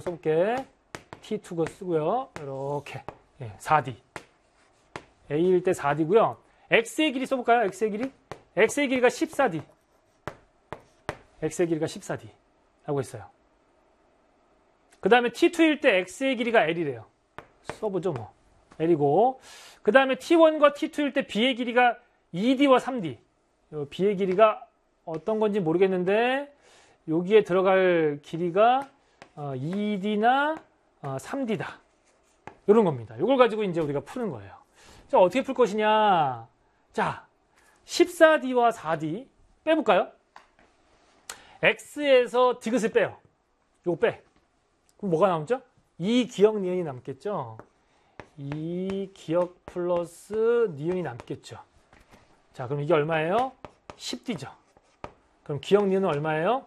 써볼게. T2거 쓰고요. 이렇게 4D. A일 때 4D고요. X의 길이 써볼까요? X의 길이? X의 길이가 14D. X의 길이가 14D 라고 했어요. 그 다음에 T2일 때 X의 길이가 L이래요. 써보죠 뭐. L이고 그 다음에 T1과 T2일 때 B의 길이가 2D와 3D. B의 길이가 어떤 건지 모르겠는데 여기에 들어갈 길이가 2D나 3D다. 이런 겁니다. 이걸 가지고 이제 우리가 푸는 거예요. 자, 어떻게 풀 것이냐. 자, 14D와 4D 빼볼까요? X에서 디귿을 빼요. 요거 빼. 그럼 뭐가 남죠? 2기억 니은이 남겠죠? 2기억 플러스 니은이 남겠죠? 자, 그럼 이게 얼마예요? 10D죠. 그럼 기억 니은은 얼마예요?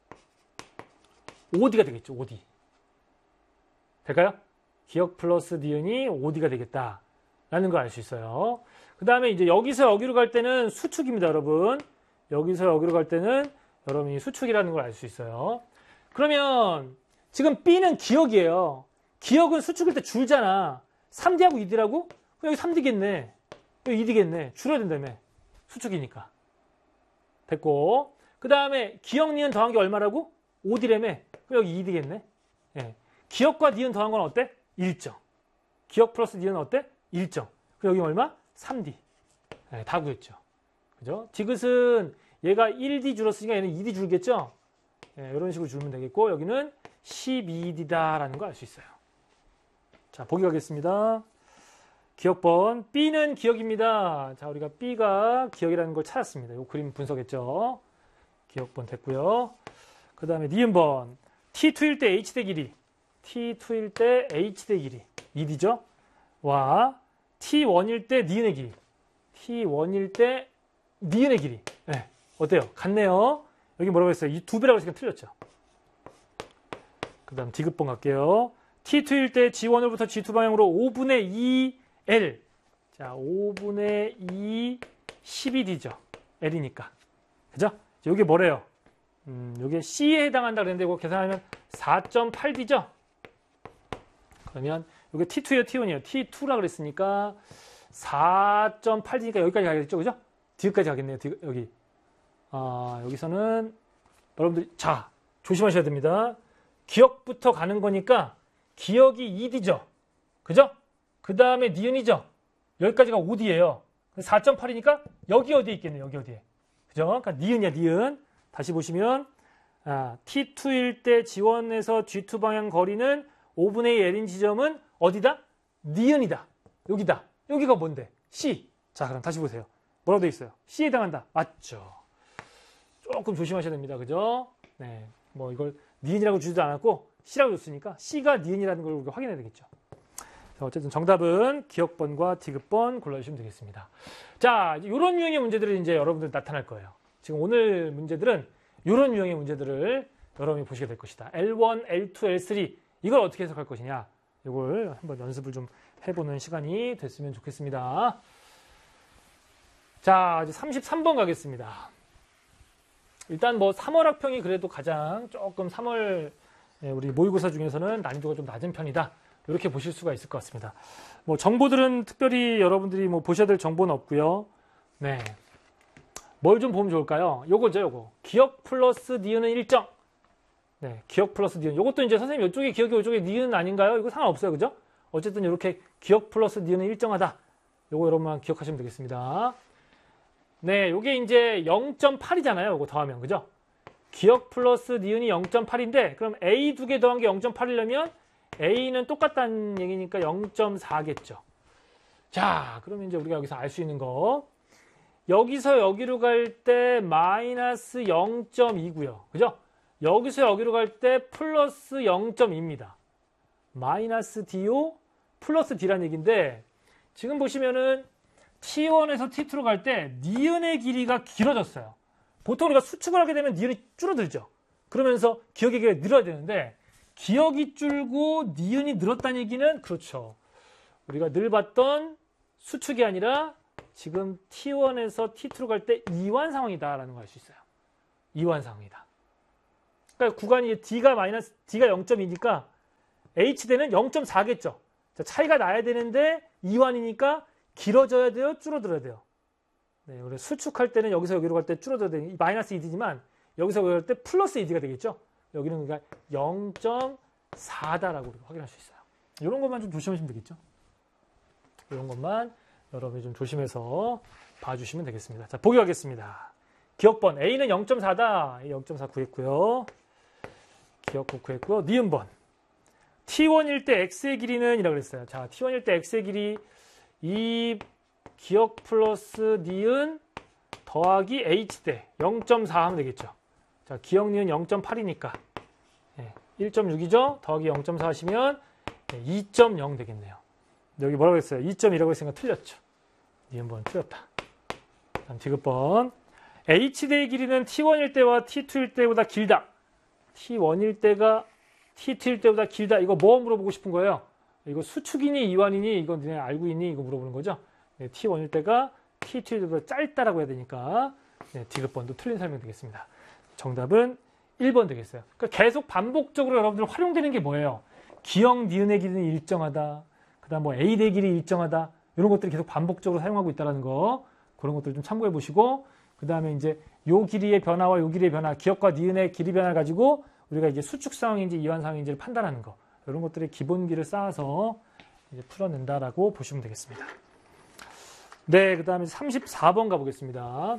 5D가 되겠죠. 5D. 될까요? 기억 플러스 니은이 5D가 되겠다라는 걸 알 수 있어요. 그 다음에 이제 여기서 여기로 갈 때는 수축입니다, 여러분. 여기서 여기로 갈 때는 여러분이 수축이라는 걸 알 수 있어요. 그러면 지금 B는 기억이에요. 기억은 수축일 때 줄잖아. 3D하고 2D라고? 그럼 여기 3D겠네. 여기 2D겠네. 줄여야 된다며. 수축이니까. 됐고. 그 다음에 기억 니은 더한 게 얼마라고? 5D라며. 그럼 여기 2D겠네. 예. 기억과 니은 더한 건 어때? 1점. 기억 플러스 니은 어때? 1점. 그럼 여기 얼마? 3D. 예, 다 구했죠. 그죠? 디귿은 얘가 1D 줄었으니까 얘는 2D 줄겠죠? 예, 이런 식으로 줄면 되겠고 여기는 12D다라는 걸 알 수 있어요. 자, 보기 가겠습니다. 기억번. B는 기억입니다. 자, 우리가 B가 기억이라는 걸 찾았습니다. 이 그림 분석했죠. 기억번 됐고요. 그 다음에 니은번. T2일 때 H대 길이. T2일 때 H대 길이. 2D죠? 와, T1일 때 니은의 길이. T1일 때 니은의 길이. 네, 어때요? 같네요. 여기 뭐라고 했어요? 이 두 배라고 했으니까 틀렸죠. 그 다음 디귿번 갈게요. T2일 때 G1으로부터 G2 방향으로 5분의 2L. 자, 5분의 2 12D죠. L이니까. 그죠? 여기 뭐래요? 여기 C에 해당한다 그랬는데 이거 계산하면 4.8D죠? 그러면 이게 T2예요, T1이에요. T2라 그랬으니까 4.8D니까 여기까지 가겠죠, 그죠? 디귿까지 가겠네요, 디귿, 여기. 여기서는 여러분들이 자, 조심하셔야 됩니다. 기억부터 가는 거니까 기억이 2D죠, 그죠? 그 다음에 니은이죠. 여기까지가 5D예요. 4.8이니까 여기 어디에 있겠네요, 여기 어디에. 그죠? 그러니까 니은이야, 니은. 다시 보시면 T2일 때 G1에서 G2 방향 거리는 5분의 2 L인 지점은 어디다? 니은이다. 여기다. 여기가 뭔데? C. 자, 그럼 다시 보세요. 뭐라고 돼 있어요? C에 해당한다. 맞죠? 조금 조심하셔야 됩니다. 그죠? 네. 뭐 이걸 니은이라고 주지도 않았고 C라고 줬으니까 C가 니은이라는 걸 우리가 확인해야 되겠죠. 자, 어쨌든 정답은 기억번과 디귿번 골라주시면 되겠습니다. 자, 이런 유형의 문제들이 이제 여러분들 나타날 거예요. 지금 오늘 문제들은 이런 유형의 문제들을 여러분이 보시게 될 것이다. L1, L2, L3 이걸 어떻게 해석할 것이냐 이걸 한번 연습을 좀 해보는 시간이 됐으면 좋겠습니다. 자, 이제 33번 가겠습니다. 일단 뭐 3월 학평이 그래도 가장 조금 3월 우리 모의고사 중에서는 난이도가 좀 낮은 편이다. 이렇게 보실 수가 있을 것 같습니다. 뭐 정보들은 특별히 여러분들이 뭐 보셔야 될 정보는 없고요. 네. 뭘 좀 보면 좋을까요? 요거죠, 요거. 기억 플러스 니은은 일정. 네, 기억 플러스 니은. 요것도 이제 선생님 이쪽에 기억이 이쪽에 니은 아닌가요? 이거 상관없어요, 그죠? 어쨌든 이렇게 기억 플러스 니은은 일정하다. 요거 여러분만 기억하시면 되겠습니다. 네, 요게 이제 0.8이잖아요. 요거 더하면, 그죠? 기억 플러스 니은이 0.8인데, 그럼 A 두 개 더한 게 0.8이려면 A는 똑같다는 얘기니까 0.4겠죠. 자, 그러면 이제 우리가 여기서 알 수 있는 거. 여기서 여기로 갈 때 마이너스 0.2고요. 그죠? 여기서 여기로 갈 때 플러스 0.2입니다. 마이너스 D요 플러스 D란 얘기인데 지금 보시면은 T1에서 T2로 갈 때 니은의 길이가 길어졌어요. 보통 우리가 수축을 하게 되면 니은이 줄어들죠. 그러면서 기억의 길이가 늘어야 되는데 기억이 줄고 니은이 늘었다는 얘기는 그렇죠. 우리가 늘 봤던 수축이 아니라 지금 T1에서 T2로 갈 때 이완 상황이다라는 걸 알 수 있어요. 이완 상황이다. 그러니까 구간이 D가 0.2니까 H대는 0.4겠죠. 자, 차이가 나야 되는데 이완이니까 길어져야 돼요? 줄어들어야 돼요? 네, 우리 수축할 때는 여기서 여기로 갈 때 줄어들어야 돼요. 마이너스 2D지만 여기서 여기로 갈 때 플러스 2D가 되겠죠. 여기는 그러니까 0.4다라고 확인할 수 있어요. 이런 것만 좀 조심하시면 되겠죠. 이런 것만 여러분이 좀 조심해서 봐주시면 되겠습니다. 자, 보기 하겠습니다. 기억번 A는 0.4다. 0.4 구했고요. 기억번 구했고요. 니은번 T1일 때 X의 길이는 이라고 그랬어요. 자, T1일 때 X의 길이 이 기억 플러스 니은 더하기 H대 0.4 하면 되겠죠. 자, 기억 니은 0.8이니까 1.6이죠. 더하기 0.4 하시면 2.0 되겠네요. 여기 뭐라고 했어요? 2.2라고 했으니까 틀렸죠. 니은번 틀렸다. 다음 디귿번 H대의 길이는 T1일 때와 T2일 때보다 길다. T1일 때가 T2일 때보다 길다. 이거 뭐 물어보고 싶은 거예요? 이거 수축이니 이완이니 이거 너네 알고 있니? 이거 물어보는 거죠. 네, T1일 때가 T2일 때보다 짧다라고 해야 되니까 네, 디귿번도 틀린 설명 되겠습니다. 정답은 1번 되겠어요. 그러니까 계속 반복적으로 여러분들 활용되는 게 뭐예요? 기억 니은의 길이는 일정하다. 그 다음 뭐 A대의 길이 일정하다. 이런 것들이 계속 반복적으로 사용하고 있다는 거. 그런 것들 좀 참고해 보시고 그 다음에 이제 요 길이의 변화와 요 길이의 변화, 기억과 니은의 길이 변화를 가지고 우리가 이제 수축 상황인지 이완 상황인지를 판단하는 거. 이런 것들의 기본기를 쌓아서 이제 풀어낸다라고 보시면 되겠습니다. 네, 그 다음에 34번 가보겠습니다.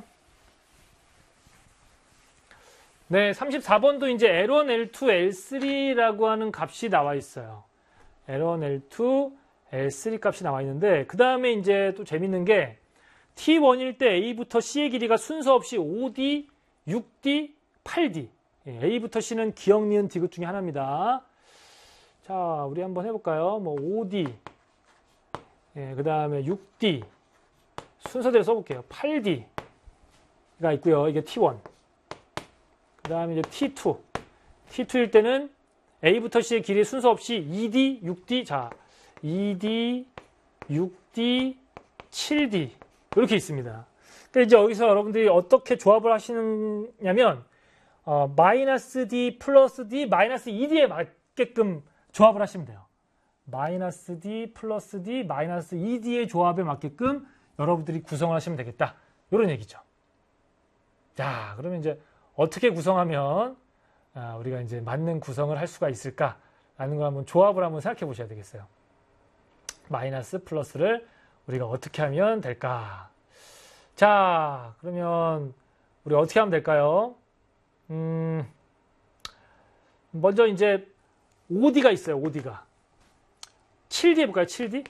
네, 34번도 이제 L1, L2, L3라고 하는 값이 나와 있어요. L1, L2, L3 값이 나와 있는데, 그 다음에 이제 또 재밌는 게 T1일 때 A부터 C의 길이가 순서 없이 5D, 6D, 8D. A부터 C는 기억, 니은, 디귿 중에 하나입니다. 자, 우리 한번 해볼까요? 뭐 5D, 그 다음에 6D, 순서대로 써볼게요. 8D가 있고요. 이게 T1. 그 다음에 이제 T2. T2일 때는 A부터 C의 길이 순서 없이 2D, 6D, 자, 2D, 6D, 7D. 이렇게 있습니다. 그러니까 이제 여기서 여러분들이 어떻게 조합을 하시느냐면, 마이너스 D, 플러스 D, 마이너스 2D에 맞게끔 조합을 하시면 돼요. 마이너스 D, 플러스 D, 마이너스 2D의 조합에 맞게끔 여러분들이 구성을 하시면 되겠다. 이런 얘기죠. 자, 그러면 이제 어떻게 구성하면 우리가 이제 맞는 구성을 할 수가 있을까라는 걸 한번 조합을 한번 생각해 보셔야 되겠어요. 마이너스 플러스를 우리가 어떻게 하면 될까? 자, 그러면 우리 어떻게 하면 될까요? 먼저 이제 5D가 있어요. 5D가 7D 해볼까요? 7D?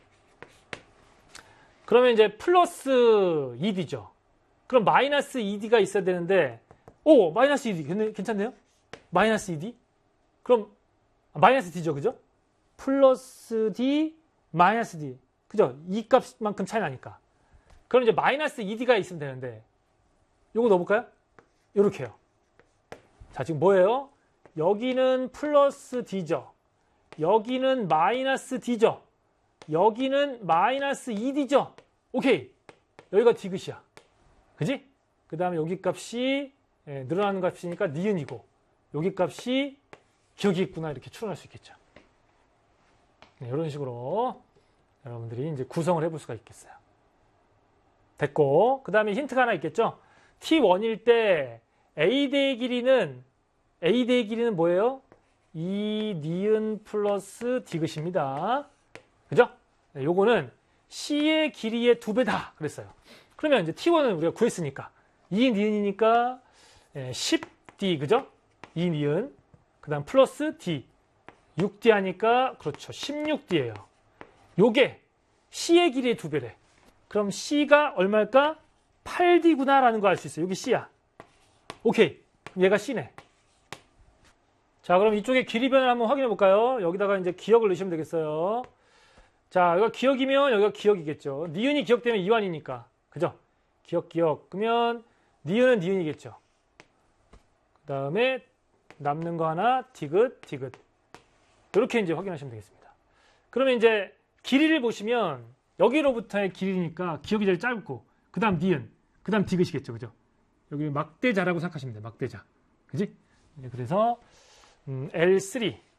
그러면 이제 플러스 2D죠. 그럼 마이너스 2D가 있어야 되는데 마이너스 2D 괜찮네요? 마이너스 2D? 그럼 마이너스 D죠. 그죠? 플러스 D, 마이너스 D. 그죠? 이 값만큼 차이 나니까. 그럼 이제 마이너스 2D가 있으면 되는데 요거 넣어볼까요? 요렇게 해요. 자, 지금 뭐예요? 여기는 플러스 D죠. 여기는 마이너스 D죠. 여기는 마이너스 2D죠. 오케이. 여기가 디귿이야. 그지? 그 다음에 여기 값이 늘어나는 값이니까 니은이고 여기 값이 기억이 있구나 이렇게 추론할 수 있겠죠. 네, 이런 식으로 여러분들이 이제 구성을 해볼 수가 있겠어요. 됐고 그 다음에 힌트가 하나 있겠죠. T1일 때 A대의 길이는 뭐예요? 이 니은 플러스 디귿입니다. 그죠? 네, 요거는 C의 길이의 2배다 그랬어요. 그러면 이제 T1은 우리가 구했으니까 2 니은이니까 10D 그죠? 2 니은 그 다음 플러스 D 6D 하니까 그렇죠 16D예요. 요게 C의 길이의 2배래. 그럼 C가 얼마일까? 8D구나 라는 거 알 수 있어요. 여기 C야. 오케이. 그럼 얘가 C네. 자, 그럼 이쪽에 길이 변을 한번 확인해 볼까요? 여기다가 이제 기억을 넣으시면 되겠어요. 자, 여기가 기억이면 여기가 기억이겠죠. 니은이 기억되면 이완이니까. 그죠? 기억. 그러면 니은은 니은이겠죠. 그 다음에 남는 거 하나 디귿. 이렇게 이제 확인하시면 되겠습니다. 그러면 이제 길이를 보시면 여기로부터의 길이니까 기억이 제일 짧고 그 다음 니은, 그 다음 디귿이겠죠. 그죠? 여기 막대자라고 생각하시면 돼요. 막대자. 그지? 그래서 L3